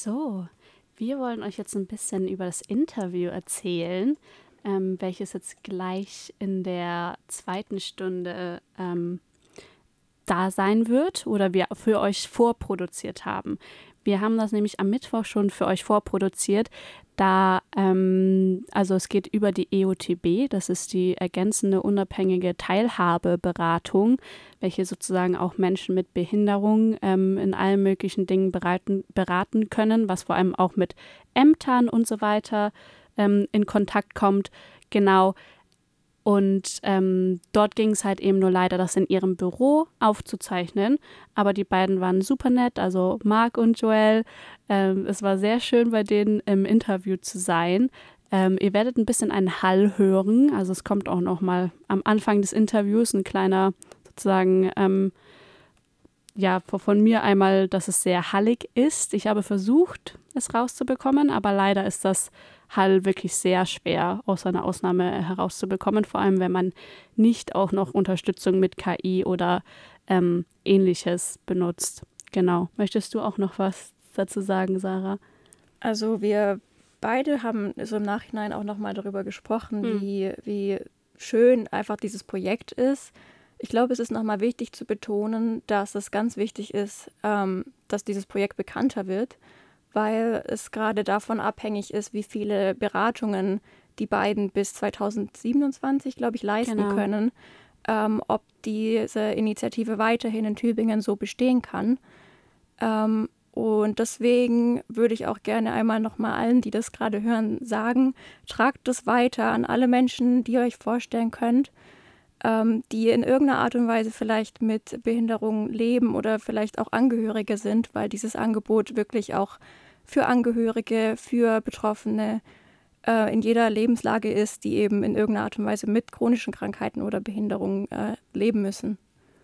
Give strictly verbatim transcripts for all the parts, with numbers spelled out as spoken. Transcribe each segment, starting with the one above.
So, wir wollen euch jetzt ein bisschen über das Interview erzählen, ähm, welches jetzt gleich in der zweiten Stunde ähm, da sein wird oder wir für euch vorproduziert haben. Wir haben das nämlich am Mittwoch schon für euch vorproduziert, da, ähm, also es geht über die E O T B, das ist die ergänzende unabhängige Teilhabeberatung, welche sozusagen auch Menschen mit Behinderung ähm, in allen möglichen Dingen beraten, beraten können, was vor allem auch mit Ämtern und so weiter ähm, in Kontakt kommt. Genau. Und ähm, dort ging es halt eben nur leider, das in ihrem Büro aufzuzeichnen. Aber die beiden waren super nett, also Marc und Joel. Ähm, es war sehr schön, bei denen im Interview zu sein. Ähm, ihr werdet ein bisschen einen Hall hören. Also es kommt auch noch mal am Anfang des Interviews ein kleiner, sozusagen, ähm, ja, von mir einmal, dass es sehr hallig ist. Ich habe versucht, es rauszubekommen, aber leider ist das Hall wirklich sehr schwer aus einer Ausnahme herauszubekommen, vor allem wenn man nicht auch noch Unterstützung mit K I oder ähm, Ähnliches benutzt. Genau. Möchtest du auch noch was dazu sagen, Sarah? Also wir beide haben so im Nachhinein auch nochmal darüber gesprochen, Hm. wie, wie schön einfach dieses Projekt ist. Ich glaube, es ist nochmal wichtig zu betonen, dass es ganz wichtig ist, ähm, dass dieses Projekt bekannter wird, weil es gerade davon abhängig ist, wie viele Beratungen die beiden bis zweitausendsiebenundzwanzig, glaube ich, leisten Genau. können, ähm, ob diese Initiative weiterhin in Tübingen so bestehen kann. Ähm, und deswegen würde ich auch gerne einmal nochmal allen, die das gerade hören, sagen, tragt das weiter an alle Menschen, die ihr euch vorstellen könnt, ähm, die in irgendeiner Art und Weise vielleicht mit Behinderung leben oder vielleicht auch Angehörige sind, weil dieses Angebot wirklich auch für Angehörige, für Betroffene äh, in jeder Lebenslage ist, die eben in irgendeiner Art und Weise mit chronischen Krankheiten oder Behinderungen äh, leben müssen.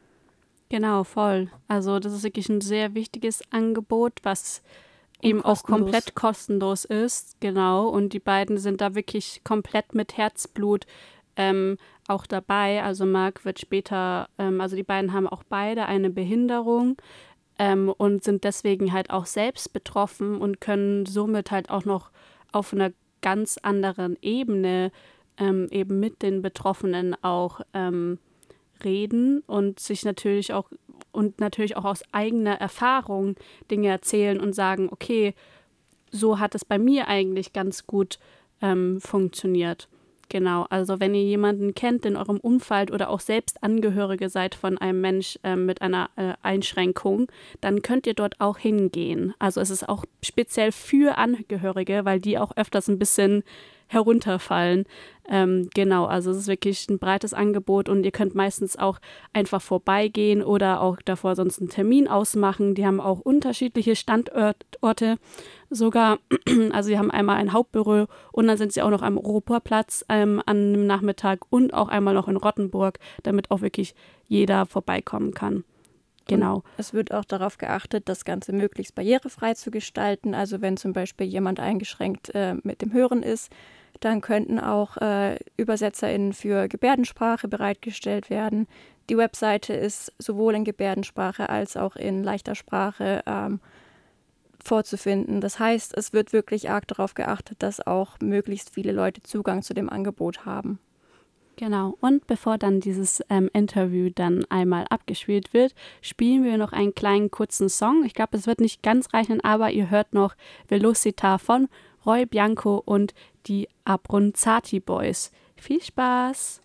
Genau, voll. Also das ist wirklich ein sehr wichtiges Angebot, was Und eben auch kostenlos. komplett kostenlos ist. Genau. Und die beiden sind da wirklich komplett mit Herzblut ähm, auch dabei. Also Marc wird später, ähm, also die beiden haben auch beide eine Behinderung ähm, und sind deswegen halt auch selbst betroffen und können somit halt auch noch auf einer ganz anderen Ebene ähm, eben mit den Betroffenen auch ähm, reden und sich natürlich auch und natürlich auch aus eigener Erfahrung Dinge erzählen und sagen, okay, so hat es bei mir eigentlich ganz gut ähm, funktioniert. Genau, also wenn ihr jemanden kennt in eurem Umfeld oder auch selbst Angehörige seid von einem Mensch ähm, mit einer äh, Einschränkung, dann könnt ihr dort auch hingehen. Also es ist auch speziell für Angehörige, weil die auch öfters ein bisschen herunterfallen. Ähm, genau, also es ist wirklich ein breites Angebot und ihr könnt meistens auch einfach vorbeigehen oder auch davor sonst einen Termin ausmachen. Die haben auch unterschiedliche Standorte sogar. Also sie haben einmal ein Hauptbüro und dann sind sie auch noch am Europaplatz ähm, an einem Nachmittag und auch einmal noch in Rottenburg, damit auch wirklich jeder vorbeikommen kann. Genau. Und es wird auch darauf geachtet, das Ganze möglichst barrierefrei zu gestalten. Also wenn zum Beispiel jemand eingeschränkt äh, mit dem Hören ist, dann könnten auch äh, ÜbersetzerInnen für Gebärdensprache bereitgestellt werden. Die Webseite ist sowohl in Gebärdensprache als auch in leichter Sprache ähm, vorzufinden. Das heißt, es wird wirklich arg darauf geachtet, dass auch möglichst viele Leute Zugang zu dem Angebot haben. Genau, und bevor dann dieses ähm, Interview dann einmal abgespielt wird, spielen wir noch einen kleinen kurzen Song. Ich glaube, es wird nicht ganz reichen, aber ihr hört noch Velocita von Roy Bianco und die Abronzati Boys. Viel Spaß!